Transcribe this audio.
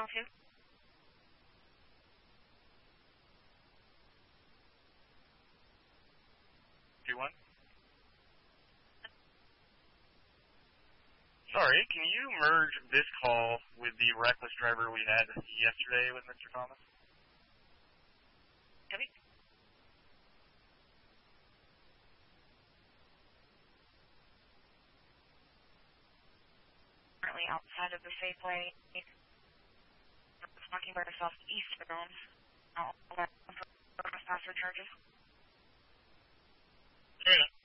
2. Sorry, can you merge this call with the reckless driver we had yesterday with Mr. Thomas? Copy. Currently outside of the Safeway, walking by ourselves eastbound. I'll let them for faster charges. Yeah.